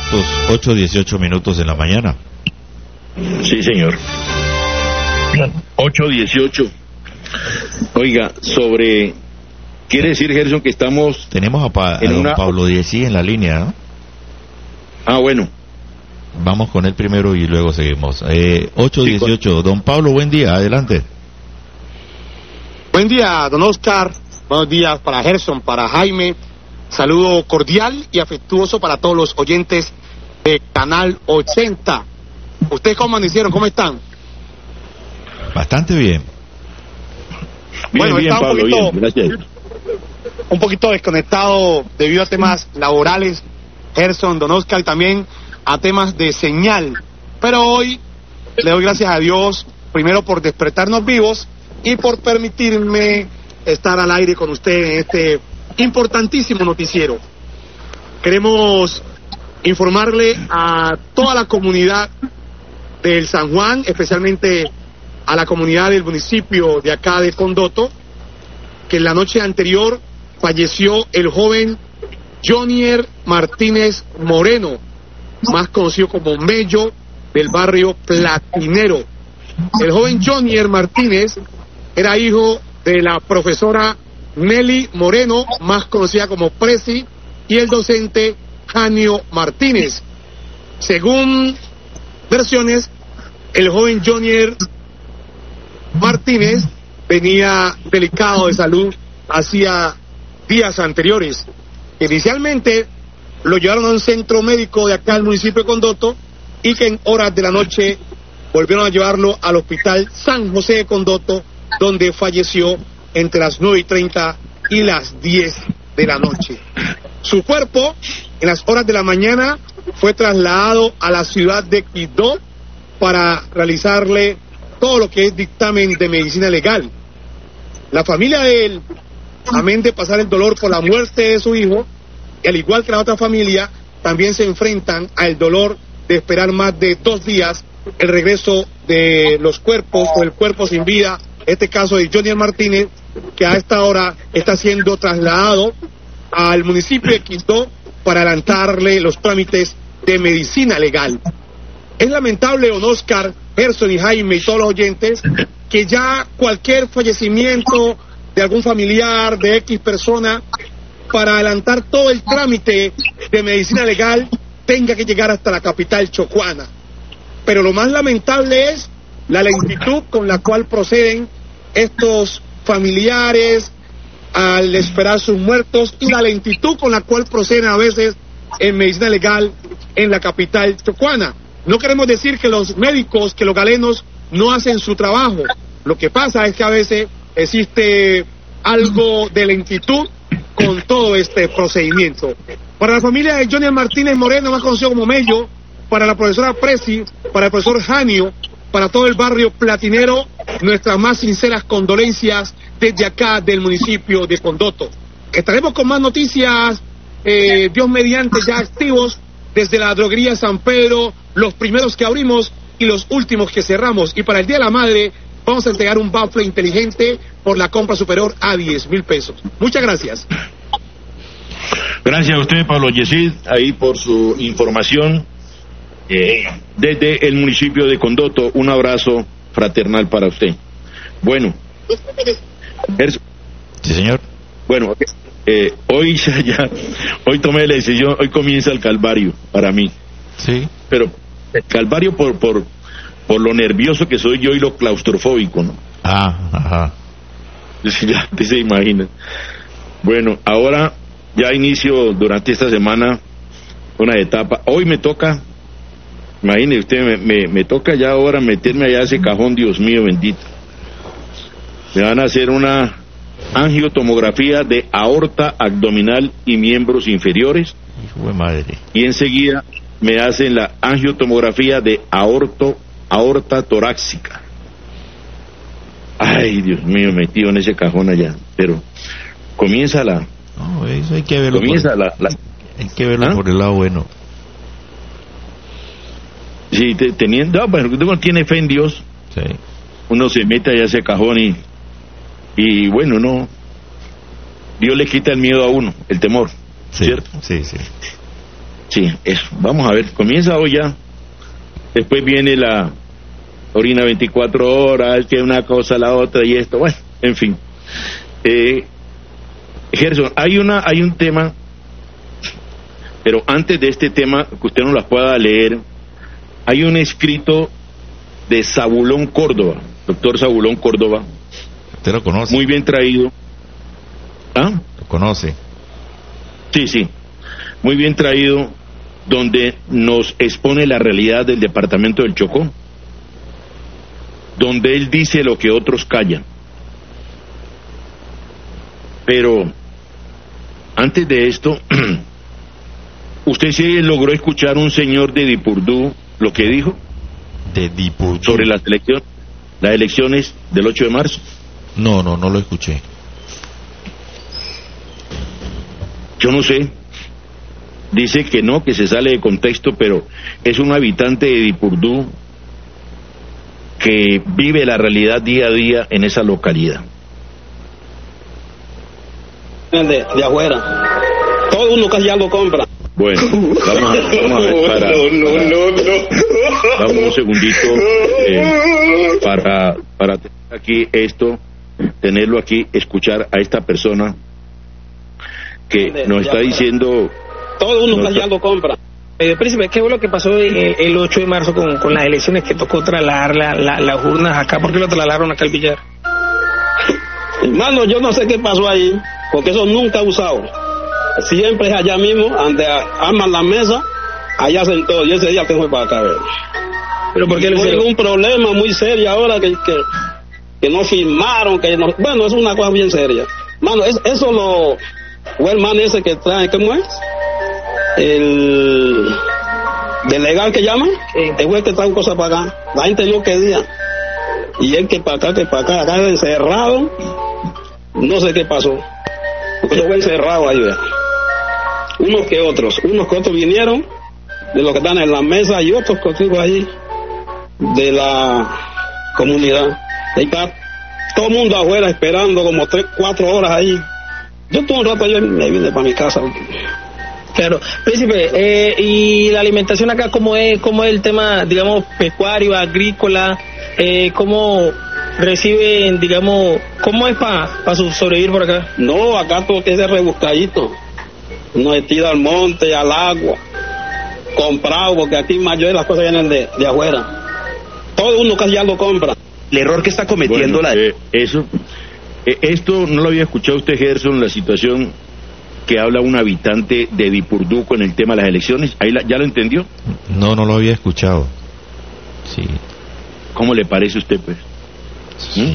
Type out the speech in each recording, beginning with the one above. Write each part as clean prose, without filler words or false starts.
minutos, 8:18 en la mañana. Sí, señor. 8:18. Oiga, quiere decir, Gerson, que estamos... Tenemos a don Pablo Diezí en la línea, ¿no? Ah, bueno. Vamos con él primero y luego seguimos. 8:18. Don Pablo, buen día, adelante. Buen día, don Oscar. Buenos días para Gerson, para Jaime. Saludo cordial y afectuoso para todos los oyentes de Canal 80. ¿Ustedes cómo amanecieron? ¿Cómo están? Bastante bien. Bien, bien, Pablo, bien, gracias. Un poquito desconectado debido a temas laborales, Gerson, don Oscar, y también a temas de señal. Pero hoy le doy gracias a Dios, primero por despertarnos vivos y por permitirme estar al aire con usted en este importantísimo noticiero. Queremos informarle a toda la comunidad del San Juan, especialmente a la comunidad del municipio de acá de Condoto, que en la noche anterior falleció el joven Jonier Martínez Moreno, más conocido como Mello, del barrio Platinero. El joven Jonier Martínez era hijo de la profesora Nelly Moreno, más conocida como Presi, y el docente Janio Martínez. Según versiones, el joven Jonier Martínez venía delicado de salud hacía días anteriores. Inicialmente lo llevaron a un centro médico de acá del municipio de Condoto y que en horas de la noche volvieron a llevarlo al hospital San José de Condoto, donde falleció entre las 9:30 y las 10 de la noche. Su cuerpo, en las horas de la mañana, fue trasladado a la ciudad de Quibdó para realizarle todo lo que es dictamen de medicina legal. La familia de él, amén de pasar el dolor por la muerte de su hijo, y al igual que la otra familia, también se enfrentan al dolor de esperar más de 2 días el regreso de los cuerpos, o el cuerpo sin vida, este caso de Jonier Martínez, que a esta hora está siendo trasladado al municipio de Quibdó para adelantarle los trámites de medicina legal. Es lamentable, don Oscar, Gerson y Jaime y todos los oyentes, que ya cualquier fallecimiento de algún familiar, de X persona, para adelantar todo el trámite de medicina legal, tenga que llegar hasta la capital chocuana. Pero lo más lamentable es la lentitud con la cual proceden estos familiares al esperar sus muertos y la lentitud con la cual proceden a veces en medicina legal en la capital chocuana. No queremos decir que los médicos, que los galenos no hacen su trabajo. Lo que pasa es que a veces existe algo de lentitud con todo este procedimiento. Para la familia de Jonier Martínez Moreno, más conocido como Mello, para la profesora Presi, para el profesor Janio, para todo el barrio Platinero, nuestras más sinceras condolencias desde acá del municipio de Condoto. Estaremos con más noticias, Dios mediante, ya activos desde la droguería San Pedro, los primeros que abrimos y los últimos que cerramos. Y para el Día de la Madre vamos a entregar un bafle inteligente por la compra superior a 10,000 pesos. Muchas gracias. Gracias a usted, Pablo Yesid, ahí por su información desde el municipio de Condoto. Un abrazo fraternal para usted. Bueno, sí, señor. Bueno, hoy tomé la decisión, hoy comienza el calvario para mí. Sí. Pero el calvario por lo nervioso que soy yo y lo claustrofóbico, ¿no? Ajá. Ya te se imagina. Bueno, ahora ya inicio durante esta semana una etapa. Hoy me toca, imagine usted, me toca ya ahora meterme allá a ese cajón, Dios mío bendito. Me van a hacer una angiotomografía de aorta abdominal y miembros inferiores. Hijo de madre. Y enseguida me hacen la angiotomografía de aorta torácica. Ay, Dios mío, metido en ese cajón allá. Pero comienza la... No, eso hay que verlo. Comienza hay que verlo por el lado bueno. Sí, teniendo... bueno, uno tiene fe en Dios. Sí. Uno se mete allá a ese cajón y bueno, no... Dios le quita el miedo a uno, el temor, sí, ¿cierto? Sí. Sí, eso. Vamos a ver, comienza hoy ya. Después viene la orina 24 horas, que una cosa, la otra y esto. Bueno, en fin. Gerson, hay un tema, pero antes de este tema, que usted no las pueda leer, hay un escrito de Zabulón Córdoba, doctor Zabulón Córdoba. ¿Usted lo conoce? Muy bien traído. ¿Ah? ¿Lo conoce? Sí. Muy bien traído, donde nos expone la realidad del departamento del Chocó, donde él dice lo que otros callan. Pero antes de esto, ¿usted sí logró escuchar un señor de Dipurdú lo que dijo? De Dipurdú. Sobre las elecciones del 8 de marzo. No lo escuché. Yo no sé. Dice que no, que se sale de contexto, pero es un habitante de Dipurdú que vive la realidad día a día en esa localidad. De afuera. Todo uno casi ya lo compra. Bueno, vamos a ver vamos un segundito para tener aquí esto, tenerlo aquí, escuchar a esta persona que nos está diciendo. Todo uno casi ya lo compra. Príncipe, ¿qué fue lo que pasó el 8 de marzo con las elecciones que tocó trasladar las urnas acá? ¿Por qué lo trasladaron acá al billar? Hermano, yo no sé qué pasó ahí, porque eso nunca he usado. Siempre es allá mismo, donde arman la mesa, allá sentó, y ese día tengo para acá. ¿Pero por qué hay un problema muy serio ahora que no firmaron, bueno, es una cosa bien seria. Mano, eso fue el man ese que trae, ¿cómo es? El delegado que llaman, es el que trae cosas para acá. La gente no quería. Y él que para acá encerrado, no sé qué pasó. Porque fue encerrado ahí, unos que otros vinieron de los que están en la mesa y otros contigo ahí de la comunidad. Ahí está todo el mundo afuera esperando como 3-4 horas ahí. Yo todo un rato yo me vine para mi casa. Claro, príncipe, y la alimentación acá, ¿cómo es el tema, digamos, pecuario, agrícola? ¿Cómo reciben, digamos, cómo es para sobrevivir por acá? No, acá todo que es rebuscadito. Uno se tira al monte, al agua, comprado, porque aquí en Mayor las cosas vienen de afuera. Todo uno casi ya lo compra. El error que está cometiendo esto no lo había escuchado usted, Gerson, la situación que habla un habitante de Dipurdú con el tema de las elecciones. ¿Ya lo entendió? No lo había escuchado. Sí. ¿Cómo le parece a usted, pues? Sí.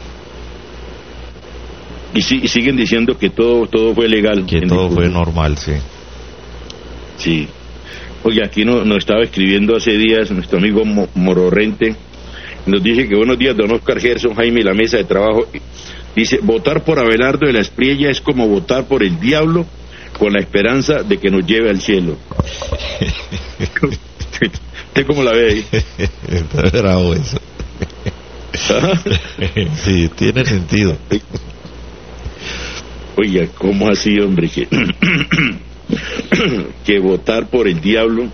Y siguen diciendo que todo fue legal. Que todo fue normal, sí. Sí. Oye, aquí nos estaba escribiendo hace días nuestro amigo Mororrente. Nos dice que buenos días, don Oscar, Gerson, Jaime y la mesa de trabajo. Dice, votar por Abelardo de la Espriella es como votar por el diablo con la esperanza de que nos lleve al cielo. ¿Usted cómo la ve ahí? Está bravo eso. Sí, tiene sentido. Oiga, ¿cómo así, hombre? Que votar por el diablo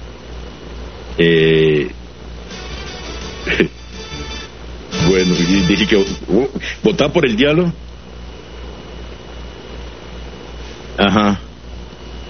bueno, dice que votar por el diablo. Ajá.